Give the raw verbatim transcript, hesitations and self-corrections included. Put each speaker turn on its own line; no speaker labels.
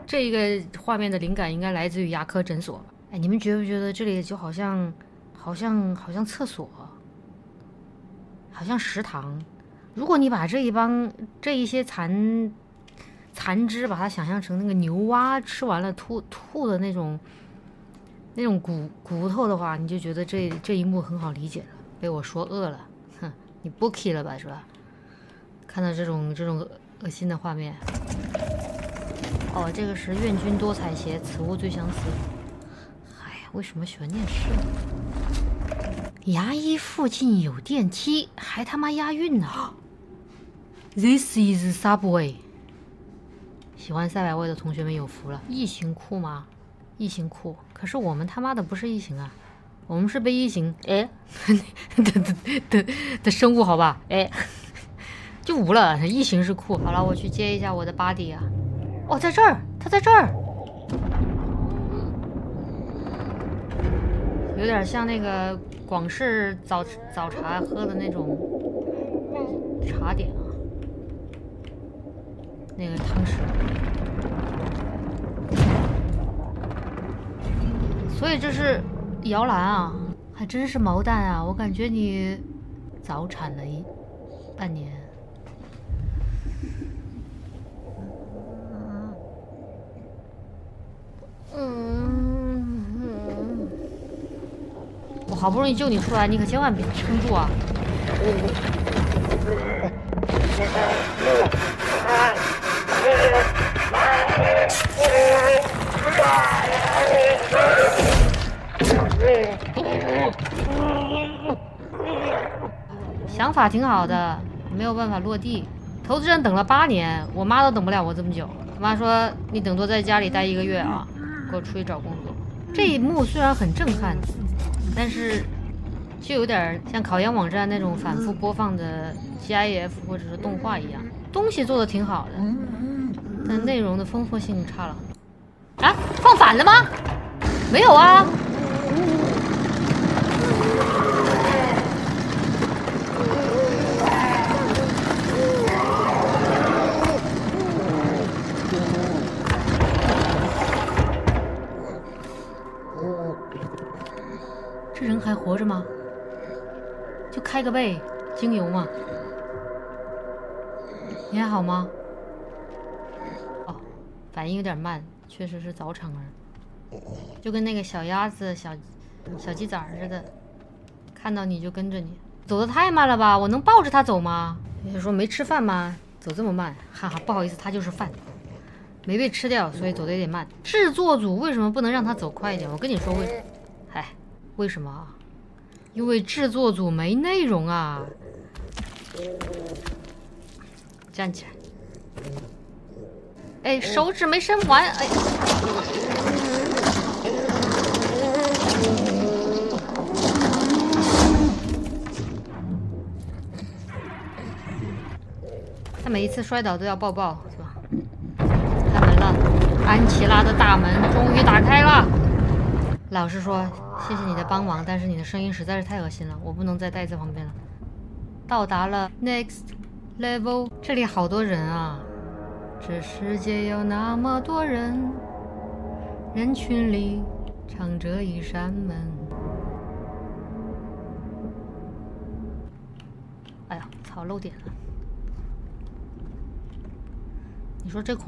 这个画面的灵感应该来自于牙科诊所。哎，你们觉不觉得这里就好像，好像好像厕所，好像食堂？如果你把这一帮这一些残残肢，把它想象成那个牛蛙吃完了吐吐的那种那种骨骨头的话，你就觉得这这一幕很好理解了。被我说饿了，哼，你 bookie 了吧，是吧？看到这种这种恶心的画面。哦，这个是愿君多采撷，此物最相思。哎呀，为什么喜欢念诗？牙医附近有电梯，还他妈押韵呢。This is Subway。喜欢赛百味的同学们有福了。异形酷吗？异形酷，可是我们他妈的不是异形啊，我们是被异形哎的的的的生物，好吧？哎，就无了。异形是酷。好了，我去接一下我的 body 啊。哦，在这儿，他在这儿，有点像那个广式早早茶喝的那种茶点啊，那个汤匙。所以这是摇篮啊，还真是毛蛋啊！我感觉你早产了一半年。我好不容易救你出来，你可千万别撑住啊！想法挺好的，没有办法落地。投资人等了八年，我妈都等不了我这么久。我妈说：“你顶多在家里待一个月啊，给我出去找工作。”这一幕虽然很震撼，但是就有点像考研网站那种反复播放的 G I F 或者是动画一样，东西做的挺好的，但内容的丰富性差了。啊，放反了吗？没有啊。这人还活着吗？就开个背，精油嘛。你还好吗？哦，反应有点慢，确实是早产儿，就跟那个小鸭子、小小鸡仔似的，看到你就跟着你。走得太慢了吧？我能抱着它走吗？你说没吃饭吗？走这么慢，哈哈，不好意思，它就是饭，没被吃掉，所以走得有点慢。制作组为什么不能让它走快一点？我跟你说为，嗨。为什么？因为制作组没内容啊！站起来！哎，手指没伸完！哎，他每一次摔倒都要抱抱，是吧？开门了，安琪拉的大门终于打开了。老实说，谢谢你的帮忙，但是你的声音实在是太恶心了，我不能再待在旁边了。到达了 next level， 这里好多人啊！这世界有那么多人，人群里藏着一扇门。哎呀，操，漏点了！你说这恐